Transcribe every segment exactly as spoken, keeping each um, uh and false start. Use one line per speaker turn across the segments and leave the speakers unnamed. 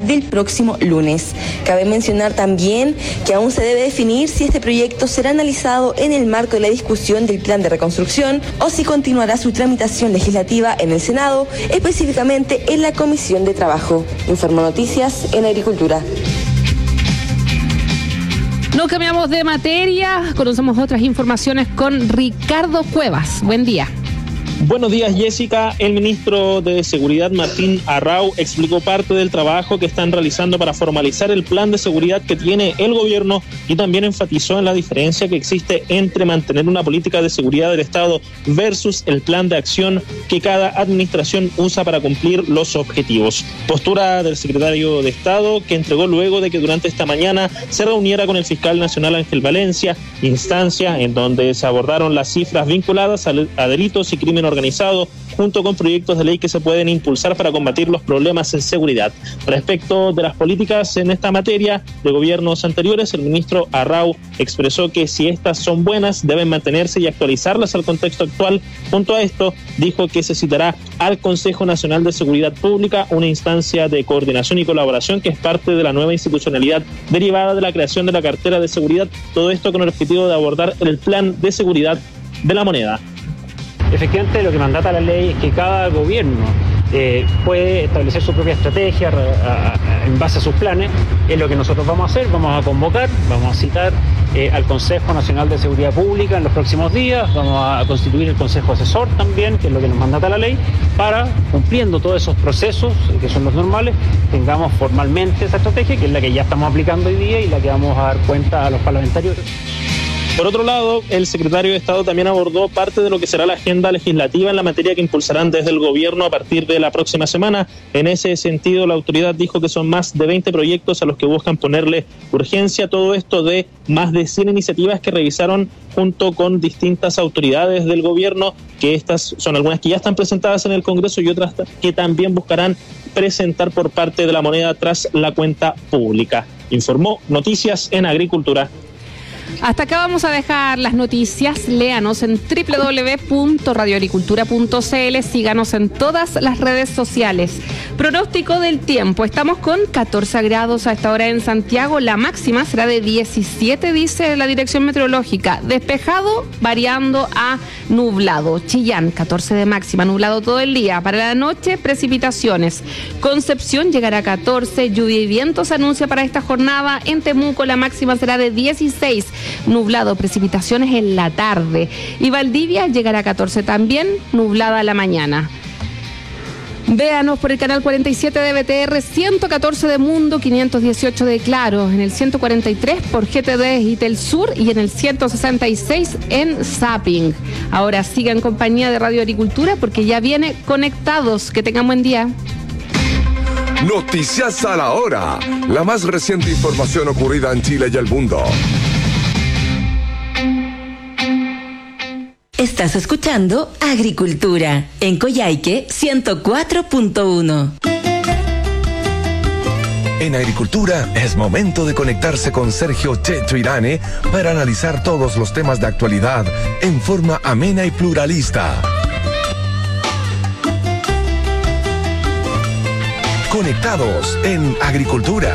del próximo lunes. Cabe mencionar también que aún se debe definir si este proyecto será analizado en el marco de la discusión del plan de reconstrucción o si continuará su tramitación legislativa en el Senado, específicamente en la Comisión de Trabajo. Informo Noticias en Agricultura.
No cambiamos de materia, conocemos otras informaciones con Ricardo Cuevas. Buen día.
Buenos días, Jessica. El ministro de Seguridad, Martín Arrau, explicó parte del trabajo que están realizando para formalizar el plan de seguridad que tiene el gobierno y también enfatizó en la diferencia que existe entre mantener una política de seguridad del Estado versus el plan de acción que cada administración usa para cumplir los objetivos. Postura del secretario de Estado que entregó luego de que durante esta mañana se reuniera con el fiscal nacional Ángel Valencia, instancia en donde se abordaron las cifras vinculadas a, a delitos y crímenes organizado, junto con proyectos de ley que se pueden impulsar para combatir los problemas en seguridad. Respecto de las políticas en esta materia de gobiernos anteriores, el ministro Arrau expresó que si estas son buenas, deben mantenerse y actualizarlas al contexto actual. Junto a esto, dijo que se citará al Consejo Nacional de Seguridad Pública, una instancia de coordinación y colaboración que es parte de la nueva institucionalidad derivada de la creación de la cartera de seguridad, todo esto con el objetivo de abordar el plan de seguridad de la moneda.
Efectivamente, lo que mandata la ley es que cada gobierno eh, puede establecer su propia estrategia a, a, en base a sus planes. Es lo que nosotros vamos a hacer, vamos a convocar, vamos a citar eh, al Consejo Nacional de Seguridad Pública en los próximos días, vamos a constituir el Consejo Asesor también, que es lo que nos mandata la ley, para, cumpliendo todos esos procesos, que son los normales, tengamos formalmente esa estrategia, que es la que ya estamos aplicando hoy día y la que vamos a dar cuenta a los parlamentarios.
Por otro lado, el secretario de Estado también abordó parte de lo que será la agenda legislativa en la materia que impulsarán desde el gobierno a partir de la próxima semana. En ese sentido, la autoridad dijo que son más de veinte proyectos a los que buscan ponerle urgencia. Todo esto de más de cien iniciativas que revisaron junto con distintas autoridades del gobierno, que estas son algunas que ya están presentadas en el Congreso y otras que también buscarán presentar por parte de la moneda tras la cuenta pública. Informó Noticias en Agricultura.
Hasta acá vamos a dejar las noticias. Léanos en doble u doble u doble u punto radio agricultura punto c l. Síganos en todas las redes sociales. Pronóstico del tiempo. Estamos con catorce grados a esta hora en Santiago. La máxima será de diecisiete, dice la dirección meteorológica. Despejado, variando a nublado. Chillán, catorce de máxima, nublado todo el día. Para la noche, precipitaciones. Concepción llegará a catorce. Lluvia y viento se anuncia para esta jornada. En Temuco, la máxima será de dieciséis. Nublado, precipitaciones en la tarde. Y Valdivia llegará a catorce también, nublada la mañana. Véanos por el canal cuarenta y siete de B T R, ciento catorce de Mundo, quinientos dieciocho de Claro, en el ciento cuarenta y tres por G T D y Telsur y en el ciento sesenta y seis en Zapping. Ahora siga en compañía de Radio Agricultura porque ya viene Conectados. Que tengan buen día.
Noticias a la hora. La más reciente información ocurrida en Chile y el mundo.
Estás escuchando Agricultura en Coyhaique ciento cuatro punto uno.
En Agricultura es momento de conectarse con Sergio Checho Irane para analizar todos los temas de actualidad en forma amena y pluralista. Conectados en Agricultura.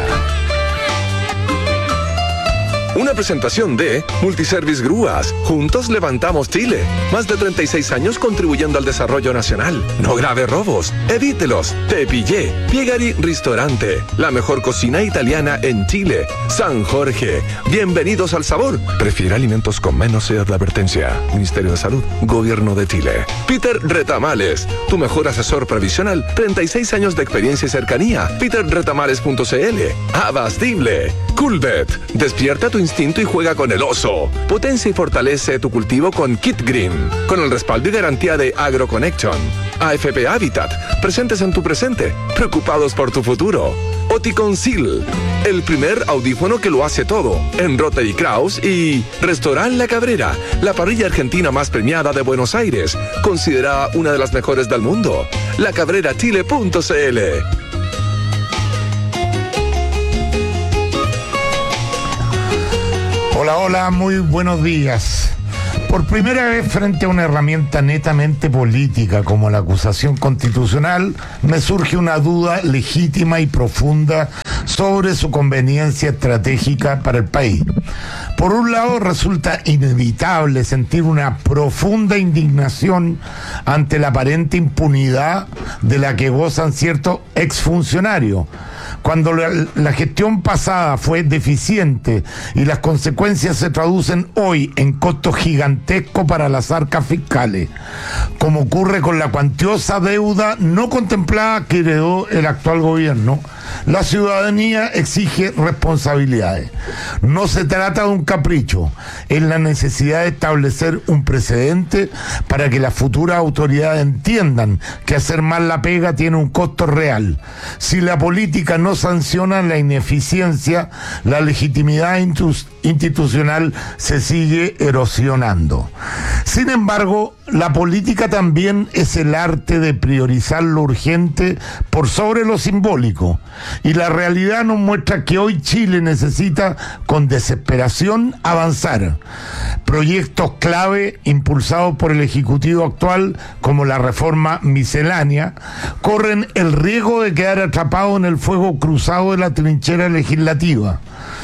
Una presentación de Multiservice Grúas. Juntos levantamos Chile. Más de treinta y seis años contribuyendo al desarrollo nacional. No grave robos. Evítelos. Te pillé. Piegari Ristorante. La mejor cocina italiana en Chile. San Jorge. Bienvenidos al sabor. Prefiere alimentos con menos edad de advertencia. Ministerio de Salud. Gobierno de Chile. Peter Retamales. Tu mejor asesor previsional. treinta y seis años de experiencia y cercanía. peter retamales punto c l. Abastible. Coolbet. Despierta tu instinto y juega con el oso. Potencia y fortalece tu cultivo con Kit Green, con el respaldo y garantía de AgroConnection. A F P Habitat, presentes en tu presente, preocupados por tu futuro. Oticonceal, el primer audífono que lo hace todo, en Rotary Kraus. Y Restaurant La Cabrera, la parrilla argentina más premiada de Buenos Aires, considerada una de las mejores del mundo. la cabrera chile punto c l.
Hola, hola, muy buenos días. Por primera vez frente a una herramienta netamente política como la acusación constitucional, me surge una duda legítima y profunda sobre su conveniencia estratégica para el país. Por un lado, resulta inevitable sentir una profunda indignación ante la aparente impunidad de la que gozan ciertos exfuncionarios. Cuando la, la gestión pasada fue deficiente y las consecuencias se traducen hoy en costos gigantescos para las arcas fiscales, como ocurre con la cuantiosa deuda no contemplada que heredó el actual gobierno, la ciudadanía exige responsabilidades. No se trata de un capricho, es la necesidad de establecer un precedente para que las futuras autoridades entiendan que hacer mal la pega tiene un costo real. Si la política no sanciona la ineficiencia, la legitimidad institucional se sigue erosionando. Sin embargo, la política también es el arte de priorizar lo urgente por sobre lo simbólico. Y la realidad nos muestra que hoy Chile necesita con desesperación avanzar. Proyectos clave impulsados por el Ejecutivo actual, como la reforma miscelánea, corren el riesgo de quedar atrapados en el fuego cruzado de la trinchera legislativa.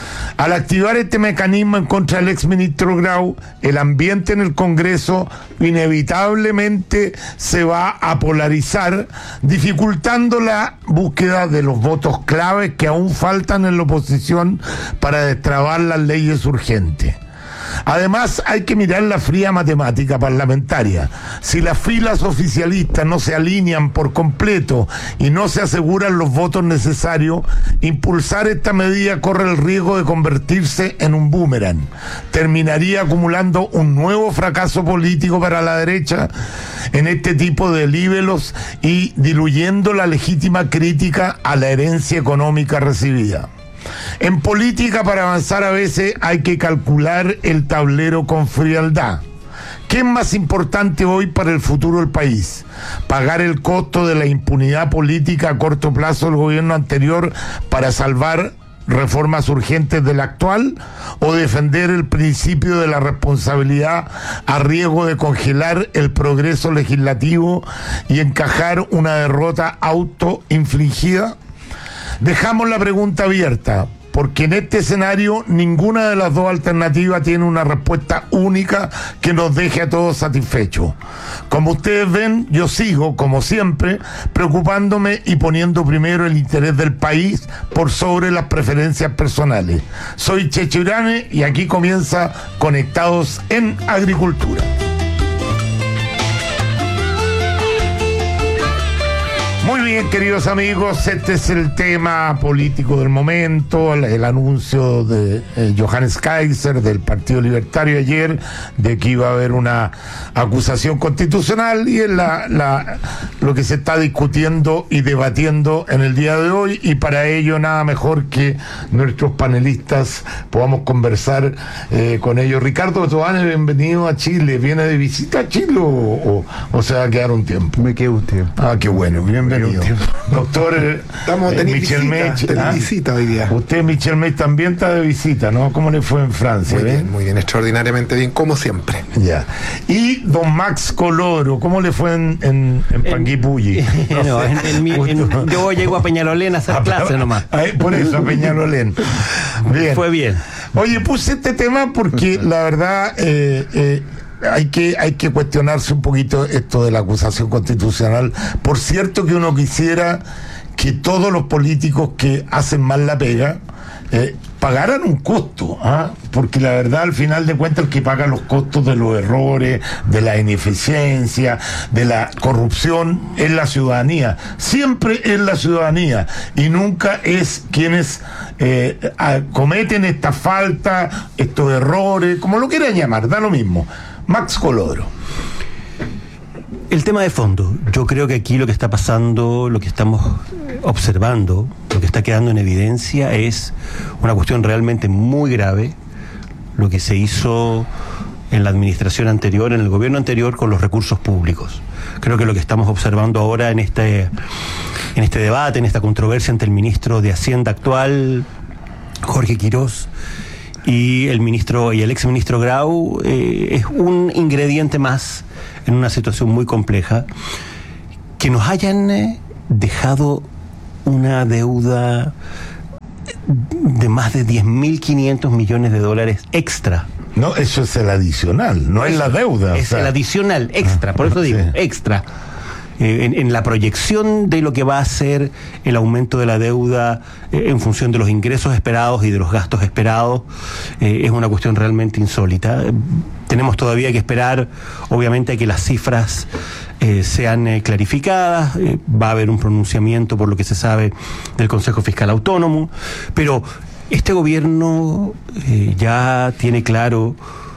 Al activar este mecanismo en contra del exministro Grau, el ambiente en el Congreso inevitablemente se va a polarizar, dificultando la búsqueda de los votos claves que aún faltan en la oposición para destrabar las leyes urgentes. Además, hay que mirar la fría matemática parlamentaria. Si las filas oficialistas no se alinean por completo y no se aseguran los votos necesarios, impulsar esta medida corre el riesgo de convertirse en un boomerang. Terminaría acumulando un nuevo fracaso político para la derecha en este tipo de libelos y diluyendo la legítima crítica a la herencia económica recibida. En política, para avanzar a veces hay que calcular el tablero con frialdad. ¿Qué es más importante hoy para el futuro del país? ¿Pagar el costo de la impunidad política a corto plazo del gobierno anterior para salvar reformas urgentes del actual, o defender el principio de la responsabilidad a riesgo de congelar el progreso legislativo y encajar una derrota autoinfligida? Dejamos la pregunta abierta, porque en este escenario ninguna de las dos alternativas tiene una respuesta única que nos deje a todos satisfechos. Como ustedes ven, yo sigo, como siempre, preocupándome y poniendo primero el interés del país por sobre las preferencias personales. Soy Checho Urane y aquí comienza Conectados en Agricultura. Muy bien, queridos amigos, este es el tema político del momento, el, el anuncio de eh, Johannes Kaiser del Partido Libertario ayer de que iba a haber una acusación constitucional, y es la, la, lo que se está discutiendo y debatiendo en el día de hoy, y para ello nada mejor que nuestros panelistas podamos conversar eh, con ellos. Ricardo Toane, bienvenido a Chile. ¿Viene de visita a Chile o, o, o se va a quedar un tiempo?
Me quedo un tiempo.
Ah, qué bueno, bienvenido. Doctor
Estamos eh, Michel Mech, ¿ah? visita hoy día.
Usted, Michel Mech, también está de visita, ¿no? ¿Cómo le fue en Francia?
Muy
¿eh?
bien, muy bien, extraordinariamente bien, como siempre.
Ya. Y don Max Coloro, ¿cómo le fue en, en, en Panguipulli?
No, no en, en mi, en, yo llego a Peñalolén a hacer a, clase nomás.
A, por eso, a Peñalolén. Bien.
Fue bien.
Oye, puse este tema porque la verdad... Eh, eh, Hay que, hay que cuestionarse un poquito esto de la acusación constitucional. Por cierto que uno quisiera que todos los políticos que hacen mal la pega eh, pagaran un costo, ¿ah? Porque la verdad, al final de cuentas, el que paga los costos de los errores, de la ineficiencia, de la corrupción, es la ciudadanía. Siempre es la ciudadanía y nunca es quienes eh, a, cometen esta falta, estos errores, como lo quieran llamar, da lo mismo. Max Coloro.
El tema de fondo, yo creo que aquí lo que está pasando, lo que estamos observando, lo que está quedando en evidencia es una cuestión realmente muy grave, lo que se hizo en la administración anterior, en el gobierno anterior, con los recursos públicos. Creo que lo que estamos observando ahora en este, en este debate, en esta controversia entre el ministro de Hacienda actual, Jorge Quirós, y el ministro y el exministro Grau, eh, es un ingrediente más en una situación muy compleja. Que nos hayan eh, dejado una deuda de más de diez mil quinientos millones de dólares extra.
No, eso es el adicional, no es la deuda.
Es o sea, el adicional, extra, por eso digo, sí. extra. Eh, en, en la proyección de lo que va a ser el aumento de la deuda eh, en función de los ingresos esperados y de los gastos esperados, eh, es una cuestión realmente insólita. Eh, tenemos todavía que esperar, obviamente, a que las cifras eh, sean eh, clarificadas. Eh, va a haber un pronunciamiento, por lo que se sabe, del Consejo Fiscal Autónomo, pero este gobierno eh, ya tiene claro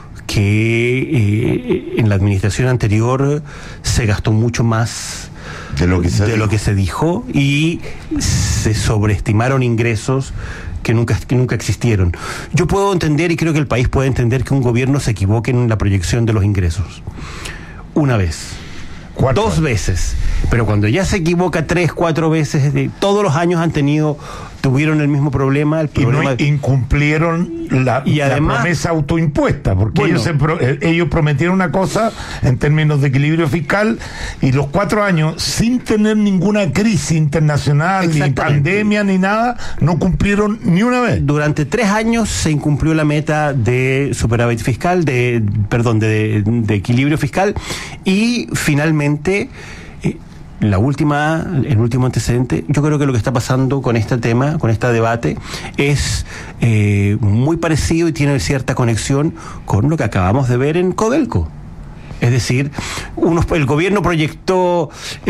que eh, en la administración anterior se gastó mucho más
de lo que se,
de lo que se dijo y se sobreestimaron ingresos que nunca, que nunca existieron. Yo puedo entender, y creo que el país puede entender, que un gobierno se equivoque en la proyección de los ingresos. Una vez.
Cuatro.
Dos veces. Pero cuando ya se equivoca tres, cuatro veces, de, todos los años han tenido, tuvieron el mismo problema. El problema
y no incumplieron la,
y además,
la promesa autoimpuesta, porque bueno, ellos, se pro, ellos prometieron una cosa en términos de equilibrio fiscal, y los cuatro años, sin tener ninguna crisis internacional, ni pandemia, ni nada, no cumplieron ni una vez.
Durante tres años se incumplió la meta de superávit fiscal, de perdón, de, de equilibrio fiscal, y finalmente... Eh, La última, el último antecedente, yo creo que lo que está pasando con este tema, con este debate, es eh, muy parecido y tiene cierta conexión con lo que acabamos de ver en Codelco. Es decir, unos, el gobierno proyectó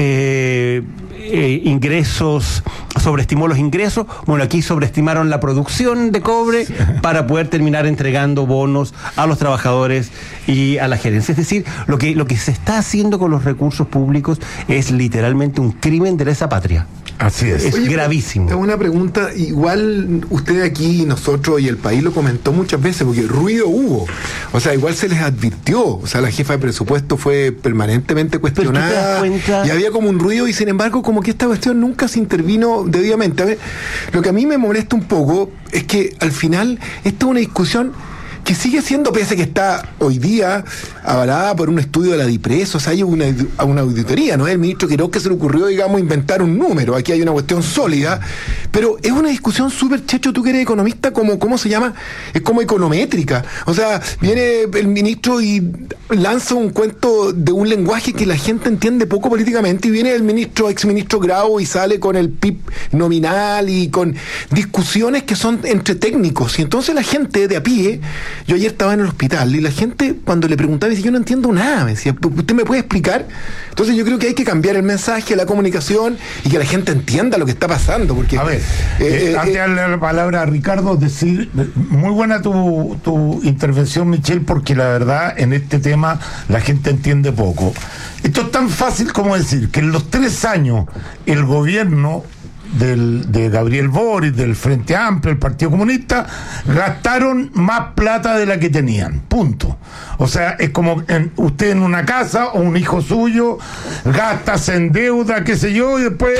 eh, eh, ingresos, sobreestimó los ingresos. Bueno, aquí sobreestimaron la producción de cobre para poder terminar entregando bonos a los trabajadores y a la gerencia. Es decir, lo que, lo que se está haciendo con los recursos públicos es literalmente un crimen de lesa patria.
Así es.
Es Oye, gravísimo.
Es una pregunta, igual usted aquí, nosotros y el país lo comentó muchas veces, porque ruido hubo. O sea, igual se les advirtió. O sea, la jefa de presupuesto fue permanentemente cuestionada. Y había como un ruido, y sin embargo, como que esta cuestión nunca se intervino debidamente. A ver, lo que a mí me molesta un poco es que al final esta es una discusión que sigue siendo, pese a que está hoy día avalada por un estudio de la DIPRES, o sea, hay una, una auditoría, no es el ministro Quiroz que se le ocurrió, digamos, inventar un número, aquí hay una cuestión sólida, pero es una discusión súper, Checho, tú que eres economista, como, ¿cómo se llama? Es como econométrica, o sea, viene el ministro y lanza un cuento de un lenguaje que la gente entiende poco políticamente, y viene el ministro, exministro Grau, y sale con el P I B nominal y con discusiones que son entre técnicos, y entonces la gente de a pie. Yo ayer estaba en el hospital y la gente, cuando le preguntaba, me decía, yo no entiendo nada, me decía, ¿usted me puede explicar? Entonces yo creo que hay que cambiar el mensaje, la comunicación, y que la gente entienda lo que está pasando, porque...
A ver, eh, eh, antes de darle la palabra a Ricardo, decir, muy buena tu, tu intervención, Michelle, porque la verdad, en este tema, la gente entiende poco. Esto es tan fácil como decir que en los tres años, el gobierno... Del, de Gabriel Boric, del Frente Amplio, el Partido Comunista, gastaron más plata de la que tenían, punto. O sea, es como en, usted en una casa o un hijo suyo gasta, se endeuda, qué sé yo, y después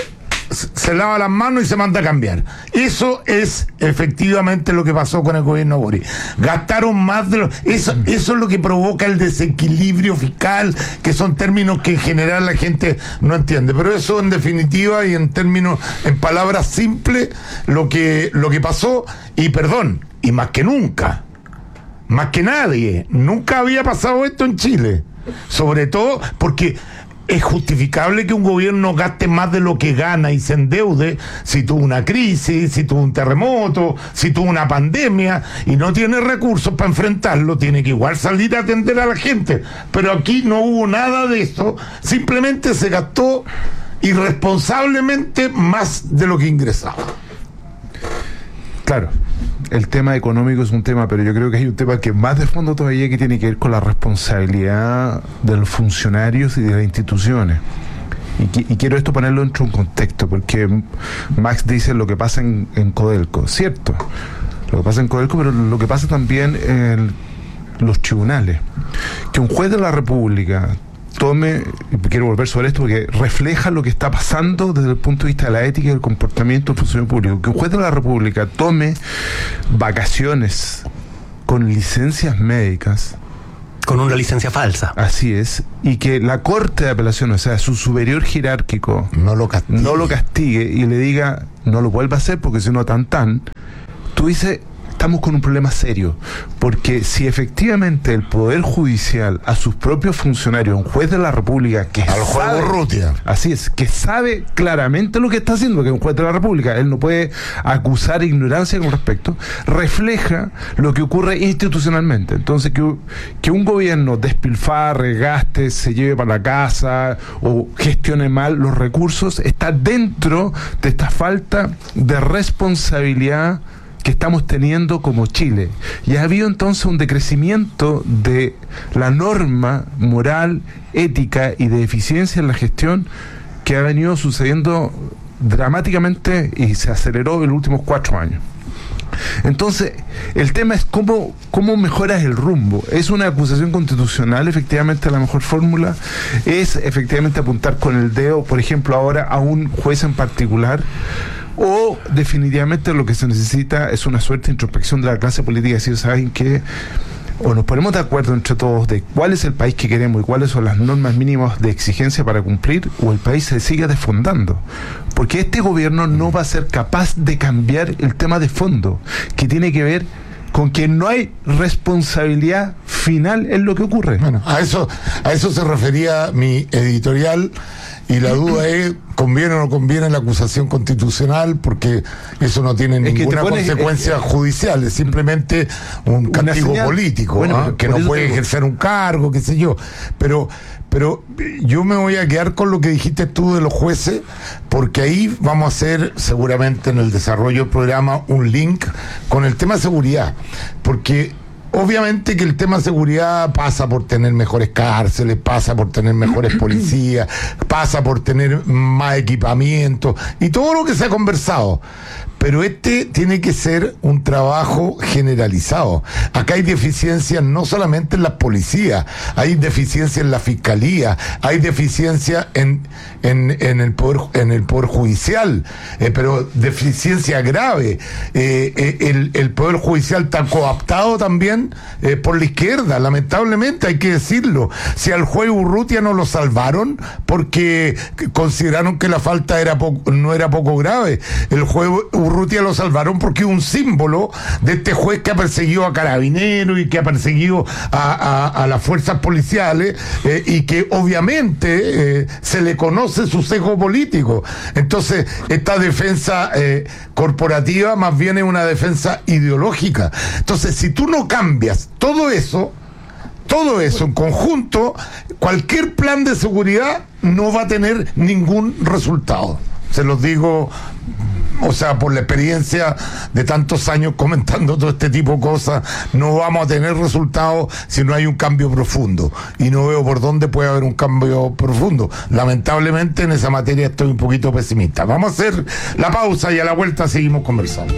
se lava las manos y se manda a cambiar. Eso es efectivamente lo que pasó con el gobierno Boric. Gastaron más de lo... Eso, eso es lo que provoca el desequilibrio fiscal, que son términos que en general la gente no entiende. Pero eso, en definitiva, y en términos, en palabras simples, lo que, lo que pasó, y perdón, y más que nunca, más que nadie, nunca había pasado esto en Chile. Sobre todo porque... es justificable que un gobierno gaste más de lo que gana y se endeude si tuvo una crisis, si tuvo un terremoto, si tuvo una pandemia y no tiene recursos para enfrentarlo, tiene que igual salir a atender a la gente. Pero aquí no hubo nada de eso, simplemente se gastó irresponsablemente más de lo que ingresaba.
Claro, el tema económico es un tema, pero yo creo que hay un tema que más de fondo todavía, que tiene que ver con la responsabilidad de los funcionarios y de las instituciones. Y, y quiero esto ponerlo dentro de un contexto, porque Max dice lo que pasa en, en Codelco, cierto, lo que pasa en Codelco, pero lo que pasa también en los tribunales. Que un juez de la República tome, y quiero volver sobre esto porque refleja lo que está pasando desde el punto de vista de la ética y el comportamiento del funcionario público, que un juez de la República tome vacaciones con licencias médicas,
con una licencia falsa,
así es, y que la Corte de Apelación, o sea, su superior jerárquico,
no lo castigue,
no lo castigue y le diga, no lo vuelva a hacer porque si no, tan tan, tú dices, estamos con un problema serio, porque si efectivamente el Poder Judicial a sus propios funcionarios, un juez de la República que
al juez Urrutia,
así es, que sabe claramente lo que está haciendo, que es un juez de la República, él no puede acusar ignorancia con respecto, refleja lo que ocurre institucionalmente. Entonces, que, que un gobierno despilfarre, gaste, se lleve para la casa o gestione mal los recursos, está dentro de esta falta de responsabilidad que estamos teniendo como Chile. Y ha habido entonces un decrecimiento de la norma moral, ética y de eficiencia en la gestión que ha venido sucediendo dramáticamente y se aceleró en los últimos cuatro años. Entonces, el tema es cómo, cómo mejoras el rumbo. ¿Es una acusación constitucional efectivamente la mejor fórmula? ¿Es efectivamente apuntar con el dedo, por ejemplo, ahora a un juez en particular? ¿O definitivamente lo que se necesita es una suerte de introspección de la clase política y decir, ¿saben qué? O nos ponemos de acuerdo entre todos de cuál es el país que queremos y cuáles son las normas mínimas de exigencia para cumplir, o el país se sigue desfondando. Porque este gobierno no va a ser capaz de cambiar el tema de fondo, que tiene que ver con que no hay responsabilidad final en lo que ocurre.
Bueno, a eso, a eso se refería mi editorial, y la duda es, ¿conviene o no conviene la acusación constitucional? Porque eso no tiene es ninguna pones, consecuencia eh, judicial, es simplemente un castigo señal, político, bueno, ¿eh? que no puede tengo... ejercer un cargo, qué sé yo. Pero, pero yo me voy a quedar con lo que dijiste tú de los jueces, porque ahí vamos a hacer seguramente en el desarrollo del programa un link con el tema de seguridad, porque obviamente que el tema de seguridad pasa por tener mejores cárceles, pasa por tener mejores policías, pasa por tener más equipamiento y todo lo que se ha conversado. Pero este tiene que ser un trabajo generalizado. Acá hay deficiencias no solamente en las policías, hay deficiencias en la fiscalía, hay deficiencias en, en, en, el poder, en el poder judicial, eh, pero deficiencia grave. Eh, eh, el, el poder judicial está cooptado también eh, por la izquierda, lamentablemente hay que decirlo. Si al juez Urrutia no lo salvaron porque consideraron que la falta era poco, no era poco grave, el juez Urrutia Urrutia lo salvaron porque un símbolo de este juez que ha perseguido a carabineros y que ha perseguido a, a, a las fuerzas policiales eh, y que obviamente eh, se le conoce su sesgo político. Entonces, esta defensa eh, corporativa más bien es una defensa ideológica. Entonces, si tú no cambias todo eso, todo eso en conjunto, cualquier plan de seguridad no va a tener ningún resultado. Se los digo, o sea, por la experiencia de tantos años comentando todo este tipo de cosas, no vamos a tener resultados si no hay un cambio profundo. Y no veo por dónde puede haber un cambio profundo. Lamentablemente en esa materia estoy un poquito pesimista. Vamos a hacer la pausa y a la vuelta seguimos conversando.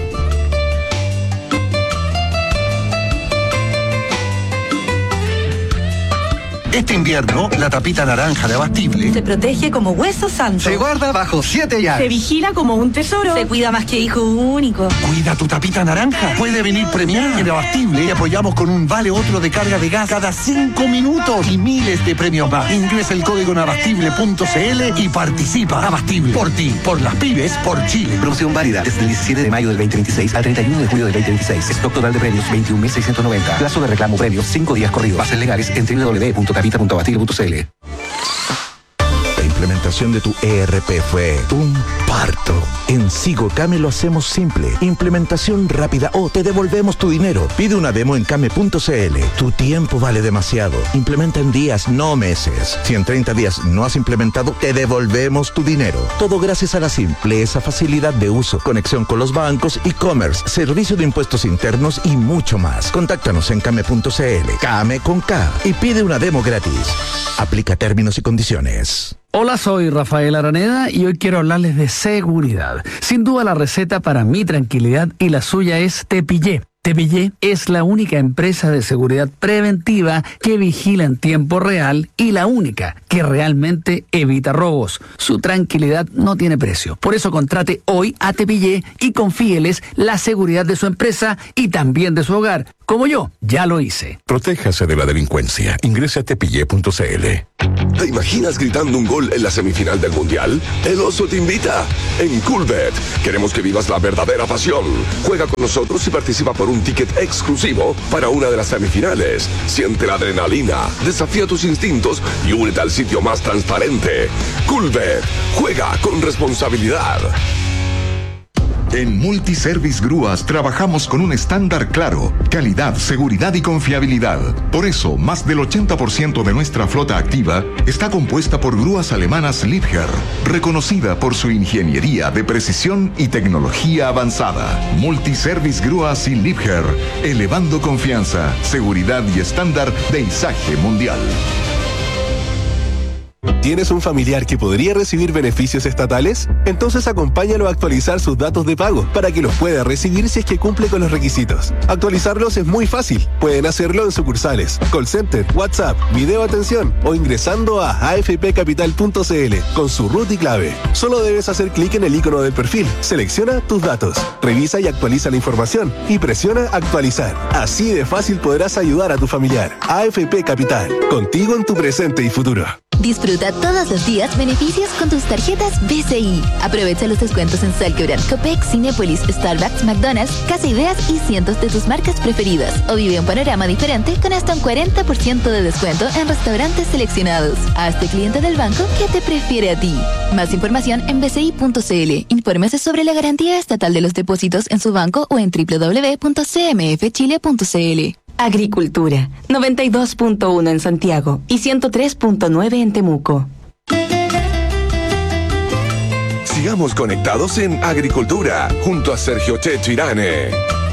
Este invierno, la tapita naranja de Abastible
se protege como hueso santo.
Se guarda bajo siete llaves.
Se vigila como un tesoro. Se cuida más que hijo único.
Cuida tu tapita naranja. Puede venir premiada. En Abastible te apoyamos con un vale otro de carga de gas cada cinco minutos y miles de premios más. Ingresa el código en abastible punto c l y participa. Abastible. Por ti, por las pymes, por Chile.
Promoción válida desde el diecisiete de mayo del veinte veintiséis al treinta y uno de julio del veinte veintiséis. Stock total de premios veintiún mil seiscientos noventa. Plazo de reclamo premios cinco días corridos. Bases legales en doble u doble u doble u punto tapita punto abastible punto c l.
La implementación de tu E R P fue un parto. En SigoCame lo hacemos simple. Implementación rápida o te devolvemos tu dinero. Pide una demo en came punto c l. Tu tiempo vale demasiado. Implementa en días, no meses. Si en treinta días no has implementado, te devolvemos tu dinero. Todo gracias a la simpleza, facilidad de uso, conexión con los bancos, e-commerce, servicio de impuestos internos y mucho más. Contáctanos en came punto c l. Came con K. Y pide una demo gratis. Aplica términos y condiciones.
Hola, soy Rafael Araneda y hoy quiero hablarles de seguridad. Sin duda la receta para mi tranquilidad y la suya es Tepillé. Tepillé es la única empresa de seguridad preventiva que vigila en tiempo real y la única que realmente evita robos. Su tranquilidad no tiene precio. Por eso contrate hoy a Tepillé y confíeles la seguridad de su empresa y también de su hogar. Como yo, ya lo hice.
Protéjase de la delincuencia. Ingrese a tepille punto cl.
¿Te imaginas gritando un gol en la semifinal del Mundial? El Oso te invita. En Coolbet queremos que vivas la verdadera pasión. Juega con nosotros y participa por un ticket exclusivo para una de las semifinales. Siente la adrenalina, desafía tus instintos y únete al sitio más transparente. Coolbet. Juega con responsabilidad.
En Multiservice Grúas trabajamos con un estándar claro, calidad, seguridad y confiabilidad. Por eso, más del ochenta por ciento de nuestra flota activa está compuesta por grúas alemanas Liebherr, reconocida por su ingeniería de precisión y tecnología avanzada. Multiservice Grúas y Liebherr, elevando confianza, seguridad y estándar de izaje mundial.
¿Tienes un familiar que podría recibir beneficios estatales? Entonces acompáñalo a actualizar sus datos de pago para que los pueda recibir si es que cumple con los requisitos. Actualizarlos es muy fácil. Pueden hacerlo en sucursales, call center, WhatsApp, video atención o ingresando a a f p capital punto c l con su root y clave. Solo debes hacer clic en el icono del perfil, selecciona tus datos, revisa y actualiza la información y presiona actualizar. Así de fácil podrás ayudar a tu familiar. A F P Capital, contigo en tu presente y futuro.
Disfruta todos los días beneficios con tus tarjetas B C I. Aprovecha los descuentos en Salquebran, Copec, Cinépolis, Starbucks, McDonald's, Casa Ideas y cientos de tus marcas preferidas. O vive un panorama diferente con hasta un cuarenta por ciento de descuento en restaurantes seleccionados. Hazte cliente del banco que te prefiere a ti. Más información en b c i punto c l. Infórmese sobre la garantía estatal de los depósitos en su banco o en w w w punto c m f chile punto c l.
Agricultura, noventa y dos punto uno en Santiago y ciento tres punto nueve en Temuco.
Sigamos conectados en Agricultura, junto a Sergio Checho Irane.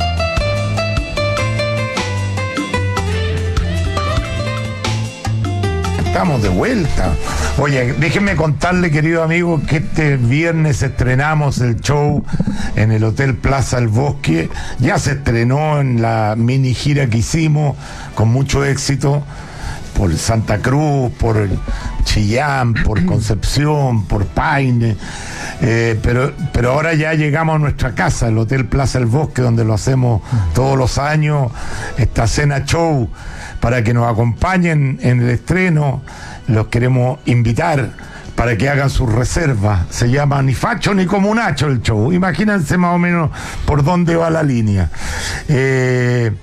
Estamos de vuelta. Oye, déjenme contarle, querido amigo, que este viernes estrenamos el show en el Hotel Plaza El Bosque. Ya se estrenó en la mini gira que hicimos con mucho éxito por Santa Cruz, por Chillán, por Concepción, por Paine. Eh, pero, pero ahora ya llegamos a nuestra casa, el Hotel Plaza El Bosque, donde lo hacemos todos los años, esta cena show, para que nos acompañen en el estreno. Los queremos invitar para que hagan sus reservas. Se llama Ni Facho ni Comunacho el show. Imagínense más o menos por dónde va la línea. Eh,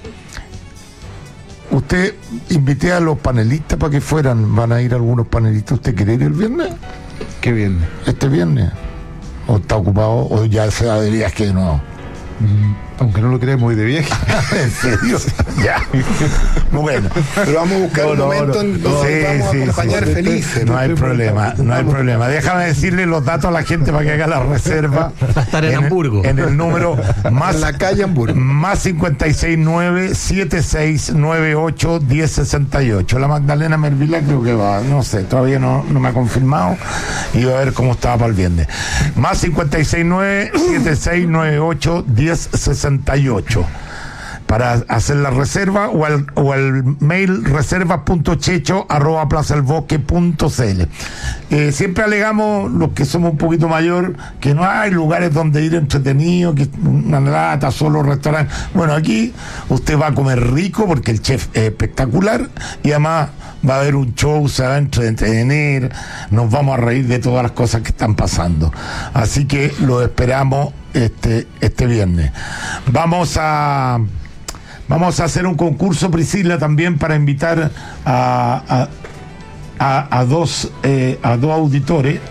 usted, invité a los panelistas para que fueran. Van a ir algunos panelistas. ¿Usted quiere ir el viernes?
¿Qué viernes?
¿Este viernes? ¿O está ocupado? ¿O ya se va de viaje de nuevo?
Mm. Aunque no lo creemos, voy de viaje.
¿En serio? Ya. Bueno.
Pero vamos a buscar no, un no, momento no, en donde sí, vamos sí, a acompañar sí. felices.
No hay problema, no hay problema. Déjame decirle los datos a la gente para que haga la reserva.
Va a estar en, en Hamburgo.
El, en el número más...
En la calle Hamburgo.
Más cincuenta y seis nueve, setenta y seis noventa y ocho, diez sesenta y ocho. La Magdalena Mervila creo que va, no sé, todavía no, no me ha confirmado. Y va a ver cómo estaba para el viernes. Más cincuenta y seis nueve, setenta y seis noventa y ocho, diez sesenta y ocho para hacer la reserva, o al, o al mail reservas punto checho arroba plaza el bosque punto c l. Eh, siempre alegamos, los que somos un poquito mayor, que no hay lugares donde ir entretenido, que una lata, solo restaurante. Bueno, aquí usted va a comer rico porque el chef es espectacular y además va a haber un show, se va a entretener, nos vamos a reír de todas las cosas que están pasando. Así que lo esperamos este, este viernes. Vamos a vamos a hacer un concurso, Priscila, también para invitar a, a, a, a dos eh, a dos auditores,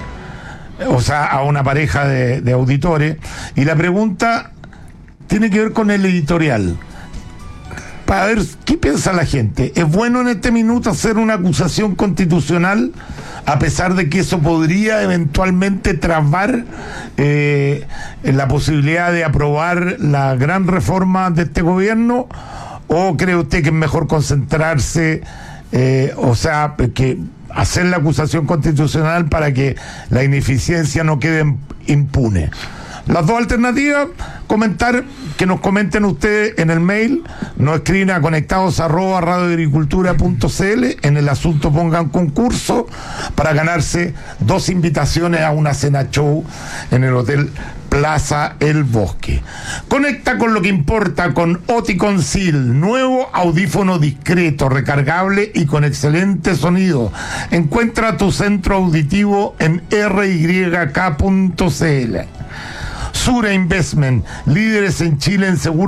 o sea, a una pareja de, de auditores, y la pregunta tiene que ver con el editorial. Para ver qué piensa la gente. ¿Es bueno en este minuto hacer una acusación constitucional, a pesar de que eso podría eventualmente trabar eh, la posibilidad de aprobar la gran reforma de este gobierno? ¿O cree usted que es mejor concentrarse, eh, o sea, que hacer la acusación constitucional para que la ineficiencia no quede impune? Las dos alternativas, comentar, que nos comenten ustedes en el mail, nos escriben a conectados arroba radioagricultura punto c l, en el asunto pongan concurso para ganarse dos invitaciones a una cena show en el Hotel Plaza El Bosque. Conecta con lo que importa con Oticon-Sil, nuevo audífono discreto, recargable y con excelente sonido. Encuentra tu centro auditivo en r y k punto c l. Sura Investment, líderes en Chile en seguro